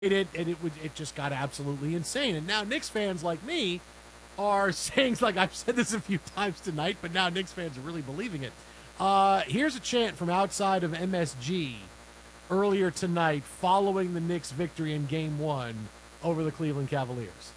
It just got absolutely insane. And now Knicks fans like me are saying, like I've said this a few times tonight, but now Knicks fans are really believing it. Here's a chant from outside of MSG earlier tonight following the Knicks' victory in Game 1 over the Cleveland Cavaliers.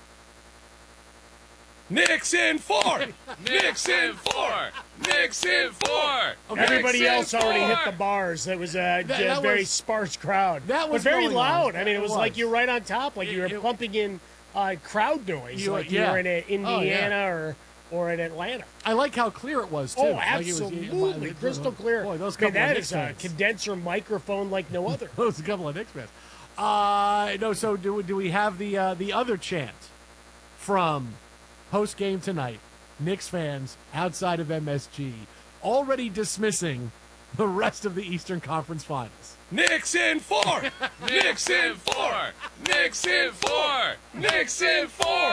Knicks in 4! Knicks in 4! Knicks in 4! Okay. Everybody else already hit the bars. It was a very sparse crowd. That was very loud. On. I mean, it was like you're right on top, like you were pumping in crowd noise, like you were in Indiana or in Atlanta. I like how clear it was, too. Oh, absolutely. Crystal clear. Boy, those couple that of is a condenser microphone like no other. Those a couple of Knicks fans. No, so do we have the other chant from post-game tonight? Knicks fans outside of MSG already dismissing the rest of the Eastern Conference Finals. Knicks in 4! Knicks in 4! Knicks in 4! Knicks in 4!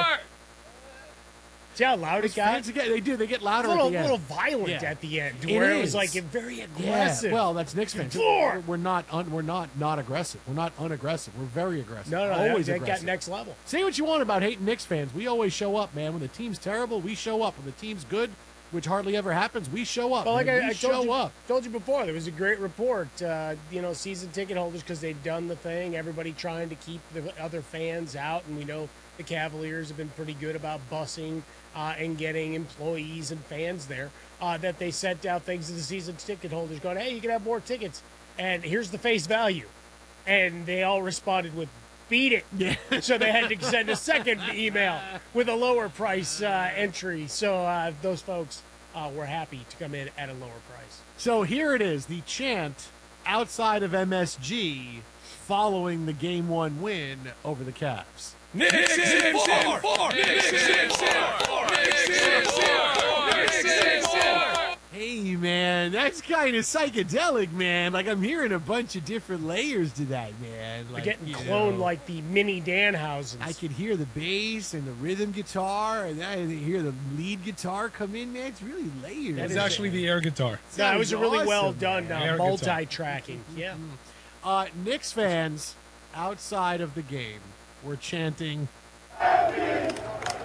See how loud it got? They get louder at the end. A little violent at the end, where it was like very aggressive. Yeah. Well, that's Knicks fans. We're not aggressive. We're not unaggressive. We're very aggressive. No, always that aggressive. got next level. Say what you want about hating Knicks fans. We always show up, man. When the team's terrible, we show up. When the team's good, which hardly ever happens, we show up. Well, like I told you before, there was a great report. Season ticket holders, because they've done the thing. Everybody trying to keep the other fans out, and we know the Cavaliers have been pretty good about busing and getting employees and fans there. That they sent out things to the season ticket holders, going, "Hey, you can have more tickets, and here's the face value," and they all responded with, "Beat it!" Yeah. So they had to send a second email with a lower price entry. So those folks were happy to come in at a lower price. So here it is, the chant outside of MSG following the Game 1 win over the Cavs. Knicks in 4! Knicks in 4! Knicks in 4! Knicks in 4! Hey, man, that's kind of psychedelic, man. Like, I'm hearing a bunch of different layers to that, man. Like, getting cloned like the mini Danhausen. I could hear the bass and the rhythm guitar, and I hear the lead guitar come in, man. It's really layered. That is actually the air guitar. No, it was a really awesome, well done man. multi-tracking. Yeah. Knicks fans outside of the game were chanting, Wemby!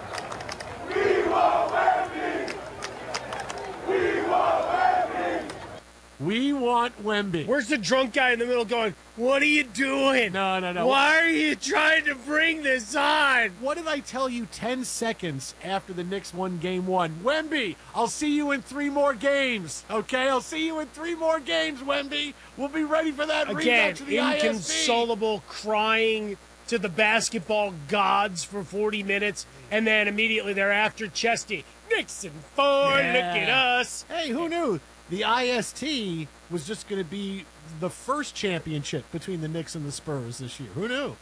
We want Wemby! We want Wemby! "We want Wemby." Where's the drunk guy in the middle going, "What are you doing? No. Why are you trying to bring this on?" What did I tell you 10 seconds after the Knicks won Game 1? Wemby, I'll see you in 3 more games, okay? I'll see you in 3 more games, Wemby. We'll be ready for that rematch to the ISB. Inconsolable crying to the basketball gods for 40 minutes, and then immediately thereafter, Chesty, "Knicks in 4, look at us." Hey, who knew? The IST was just going to be the first championship between the Knicks and the Spurs this year. Who knew?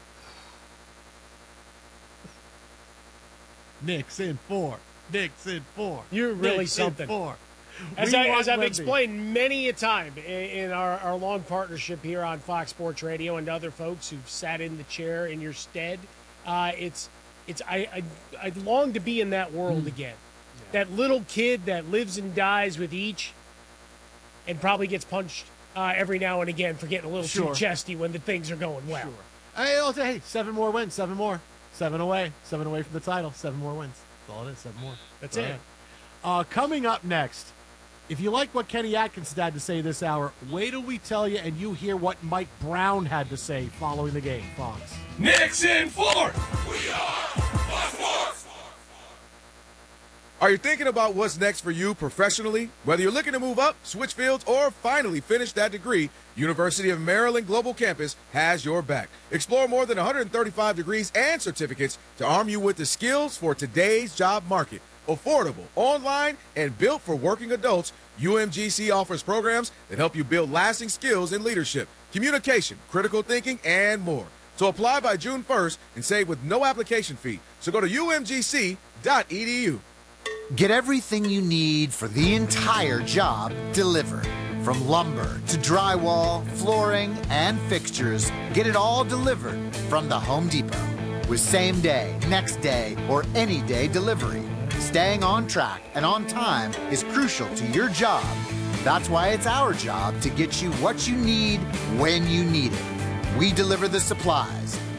Knicks in 4. Knicks in 4. You're really Knicks something. In 4. As I've explained many a time in our long partnership here on Fox Sports Radio and other folks who've sat in the chair in your stead, I'd long to be in that world again. Yeah. That little kid that lives and dies with each and probably gets punched every now and again for getting a little too chesty when the things are going well. Sure. Hey, 7 more wins, 7 more. 7 away from the title, 7 more wins. That's all it is, 7 more. That's it. Coming up next, if you like what Kenny Atkinson had to say this hour, wait till we tell you and you hear what Mike Brown had to say following the game, Fox. Knicks in 4! We are sports! Are you thinking about what's next for you professionally? Whether you're looking to move up, switch fields, or finally finish that degree, University of Maryland Global Campus has your back. Explore more than 135 degrees and certificates to arm you with the skills for today's job market. Affordable, online, and built for working adults, UMGC offers programs that help you build lasting skills in leadership, communication, critical thinking, and more. So apply by June 1st and save with no application fee. So go to umgc.edu. Get everything you need for the entire job delivered. From lumber to drywall, flooring, and fixtures, get it all delivered from the Home Depot. With same day, next day, or any day delivery. Staying on track and on time is crucial to your job. That's why it's our job to get you what you need when you need it. We deliver the supplies,